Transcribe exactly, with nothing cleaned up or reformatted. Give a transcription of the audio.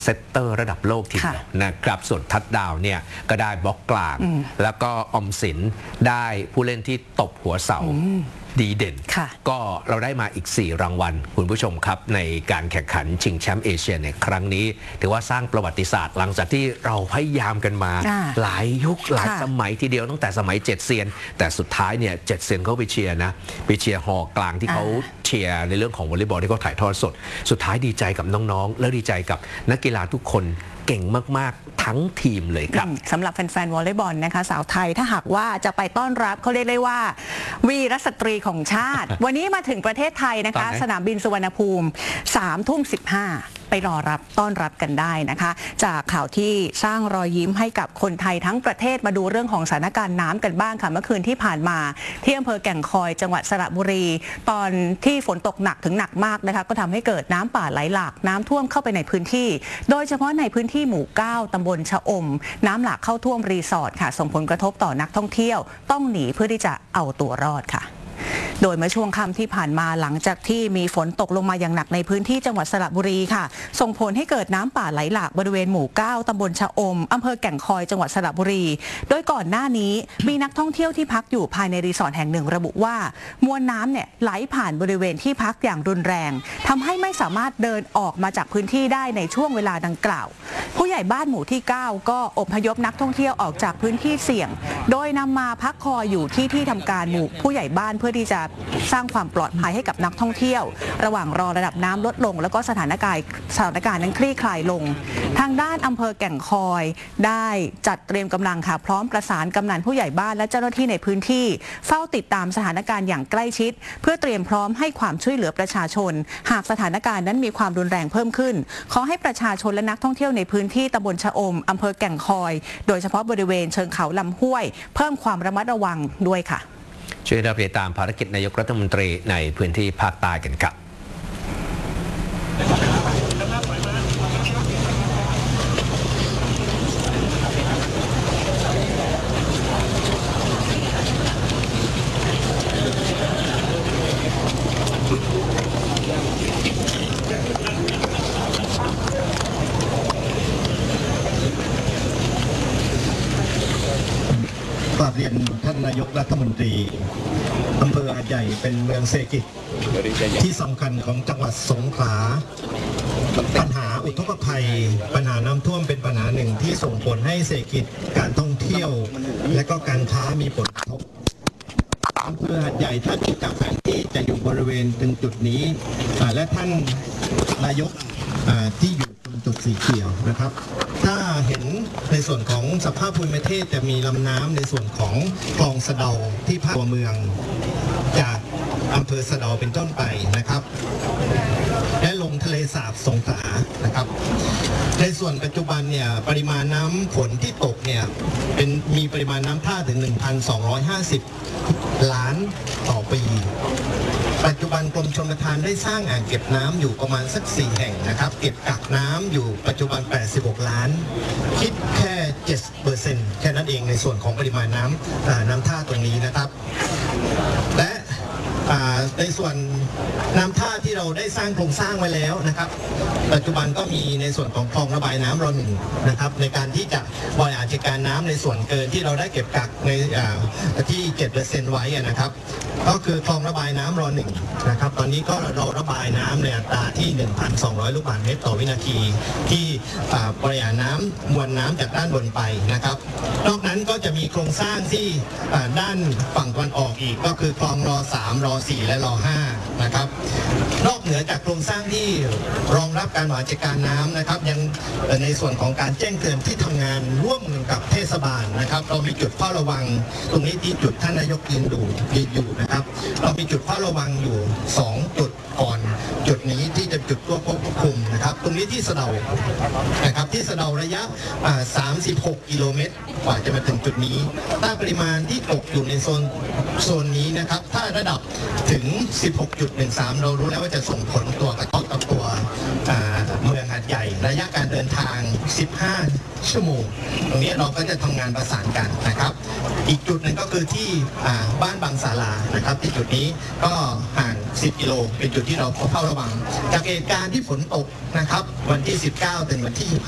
เซตเตอร์ระดับโลกทีเดียวนะครับส่วนทัดดาวเนี่ยก็ได้บล็อกกลางแล้วก็ออมสินได้ผู้เล่นที่ตบหัวเสาดีเด่นก็เราได้มาอีกสี่รางวัลคุณผู้ชมครับในการแข่งขันชิงแชมป์เอเชียในครั้งนี้ถือว่าสร้างประวัติศาสตร์หลังจากที่เราพยายามกันมาหลายยุคหลายสมัยทีเดียวตั้งแต่สมัยเจ็ดเซียนแต่สุดท้ายเนี่ยเจ็ดเซียนเขาไปเชียร์นะไปเชียร์หอกลางที่เขาเชียร์ในเรื่องของวอลเลย์บอลที่เขาถ่ายทอดสดสุดท้ายดีใจกับน้องๆและดีใจกับนักกีฬาทุกคนเก่งมากๆทั้งทีมเลยครับสำหรับแฟนๆวอลเลย์บอลนะคะสาวไทยถ้าหากว่าจะไปต้อนรับเขาเรียกได้ว่าวีรสตรีของชาติ วันนี้มาถึงประเทศไทยนะคะสนามบินสุวรรณภูมิสามทุ่มสิบห้าไปรอรับต้อนรับกันได้นะคะจากข่าวที่สร้างรอยยิ้มให้กับคนไทยทั้งประเทศมาดูเรื่องของสถานการณ์น้ำกันบ้างค่ะเมื่อคืนที่ผ่านมาที่อำเภอแก่งคอยจังหวัดสระบุรีตอนที่ฝนตกหนักถึงหนักมากนะคะก็ทำให้เกิดน้ำป่าไหลหลากน้ำท่วมเข้าไปในพื้นที่โดยเฉพาะในพื้นที่หมู่เก้าตำบลชะอมน้ำหลากเข้าท่วมรีสอร์ทค่ะส่งผลกระทบต่อนักท่องเที่ยวต้องหนีเพื่อที่จะเอาตัวรอดค่ะโดยเมื่อช่วงค่ำที่ผ่านมาหลังจากที่มีฝนตกลงมาอย่างหนักในพื้นที่จังหวัดสระบุรีค่ะส่งผลให้เกิดน้ำป่าไหลหลากบริเวณหมู่เก้าตำบลชะอมอำเภอแก่งคอยจังหวัดสระบุรีโดยก่อนหน้านี้มีนักท่องเที่ยวที่พักอยู่ภายในรีสอร์ทแห่งหนึ่งระบุว่ามวลน้ำเนี่ยไหลผ่านบริเวณที่พักอย่างรุนแรงทำให้ไม่สามารถเดินออกมาจากพื้นที่ได้ในช่วงเวลาดังกล่าวผู้ใหญ่บ้านหมู่ที่เก้าก็อพยพนักท่องเที่ยวออกจากพื้นที่เสี่ยงโดยนำมาพักคอยอยู่ที่ที่ทำการหมู่ผู้ใหญ่บ้านเพื่อที่จะสร้างความปลอดภัยให้กับนักท่องเที่ยวระหว่างรอระดับน้ำลดลงแล้วก็สถานการณ์สถานการณ์นั้นคลี่คลายลงทางด้านอำเภอแก่งคอยได้จัดเตรียมกำลังค่ะพร้อมประสานกำนันผู้ใหญ่บ้านและเจ้าหน้าที่ในพื้นที่เฝ้าติดตามสถานการณ์อย่างใกล้ชิดเพื่อเตรียมพร้อมให้ความช่วยเหลือประชาชนหากสถานการณ์นั้นมีความรุนแรงเพิ่มขึ้นขอให้ประชาชนและนักท่องเที่ยวในพื้นที่ตำบลชะอมอำเภอแก่งคอยโดยเฉพาะบริเวณเชิงเขาลำห้วยเพิ่มความระมัดระวังด้วยค่ะช่วยเราติดตามภารกิจนายกรัฐมนตรีในพื้นที่ภาคใต้กันครับกราบเรียนท่านนายกรัฐมนตรีอำเภอหาดใหญ่เป็นเมืองเศรษฐกิจที่สำคัญของจังหวัดสงขลาปัญหาอุทกภัยปัญหาน้ำท่วมเป็นปัญหาหนึ่งที่ส่งผลให้เศรษฐกิจการท่องเที่ยวและก็การค้ามีผลกระทบอำเภอหาดใหญ่ถ้าดูจากแผนที่จะอยู่บริเวณตรงจุดนี้และท่านนายกที่อยู่ตรงจุดสีเขียวนะครับถ้าเห็นในส่วนของสภาพภูมิประเทศจะมีลำน้ำในส่วนของคลองสะเดาที่ภาคตัวเมืองจากอำเภอสะเดาเป็นต้นไปนะครับและลงทะเลสาบสงขลานะครับในส่วนปัจจุบันเนี่ยปริมาณน้ำฝนที่ตกเนี่ยเป็นมีปริมาณน้ำท่าถึง หนึ่งพันสองร้อยห้าสิบ ล้านต่อปีปัจจุบันกรมชลประทานได้สร้างอ่างเก็บน้ำอยู่ประมาณสักสี่แห่งนะครับเก็บกักน้ำอยู่ปัจจุบันแปดสิบหกล้านคิดแค่ เจ็ดเปอร์เซ็นต์ แค่นั้นเองในส่วนของปริมาณน้ำน้ำท่าตรงนี้นะครับและในส่วนน้ำท่าที่เราได้สร้างโครงสร้างไว้แล้วนะครับปัจจุบันก็มีในส่วนของคลองระบายน้ำรอหนึ่งนะครับในการที่จะบริหารจัดการน้ำในส่วนเกินที่เราได้เก็บกักในที่ เจ็ดเปอร์เซ็นต์ ไว้นะครับก็คือคลองระบายน้ำรอหนึ่งนะครับตอนนี้ก็เราระบายน้ำในอัตราที่ หนึ่งพันสองร้อย ลูกบาศก์เมตรต่อวินาทีที่บริหารน้ำมวลน้ำจากด้านบนไปนะครับนอกนั้นก็จะมีโครงสร้างที่ด้านฝั่งตะวันออกอีกก็คือคลองรอสามรอสี่และรอห้านะครับนอกเหนือจากโครงสร้างที่รองรับการบริหารจัดการน้ำนะครับยังในส่วนของการแจ้งเตือนที่ทำงานร่วมกับเทศบาลนะครับเรามีจุดเฝ้าระวังตรงนี้ที่จุดท่านนายกยืนดูยืนอยู่นะครับเรามีจุดเฝ้าระวังอยู่สองจุดก่อนจุดนี้ที่จะจุดควบคุมนะครับตรงนี้ที่สะเดานะครับที่สะเดาระยะสามสิบหกกิโลเมตรกว่าจะมาถึงจุดนี้ถ้าปริมาณที่ตกอยู่ในโซนโซนนี้นะครับถ้าระดับถึง สิบหกจุดหนึ่งสาม เรารู้แล้วว่าจะส่งผลตัวกระทบกับตัวเมืองหาดใหญ่ระยะการเดินดินทางสิบห้าชั่วโมงตรงนี้เราก็จะทำงานประสานกันนะครับอีกจุดหนึ่งก็คือที่บ้านบางศาลานะครับที่จุดนี้ก็ห่างสิบกิโลเป็นจุดที่เราเฝ้าระวังจากเหตุการณ์ที่ฝนตกนะครับวันที่สิบเก้าถึงวันที่